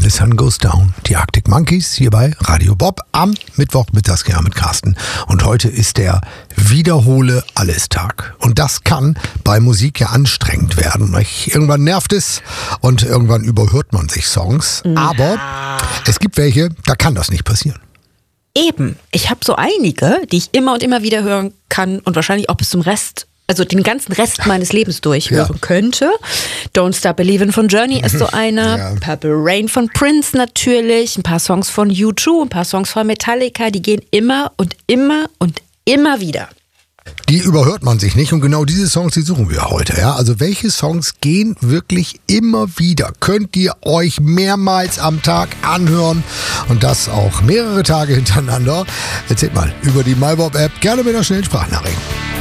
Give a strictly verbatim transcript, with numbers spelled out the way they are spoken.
The Sun Goes Down, die Arctic Monkeys hier bei Radio Bob am Mittwoch Mittagsjahr mit Carsten. Und heute ist der Wiederhole alles Tag. Und das kann bei Musik ja anstrengend werden. Irgendwann nervt es und irgendwann überhört man sich Songs. Ja. Aber es gibt welche, da kann das nicht passieren. Eben. Ich habe so einige, die ich immer und immer wieder hören kann und wahrscheinlich auch bis zum Rest, also den ganzen Rest meines Lebens durchhören ja. könnte. Don't Stop Believin' von Journey ist so einer. Ja. Purple Rain von Prince natürlich. Ein paar Songs von U zwei, ein paar Songs von Metallica. Die gehen immer und immer und immer wieder. Die überhört man sich nicht und genau diese Songs, die suchen wir heute. Ja? Also welche Songs gehen wirklich immer wieder? Könnt ihr euch mehrmals am Tag anhören und das auch mehrere Tage hintereinander? Erzählt mal über die MyBob-App, gerne mit einer schnellen Sprachnachricht.